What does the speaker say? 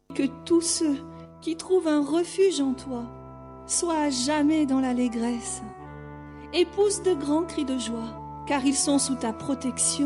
Que tous ceux qui trouvent un refuge en toi soient à jamais dans l'allégresse et poussent de grands cris de joie, car ils sont sous ta protection.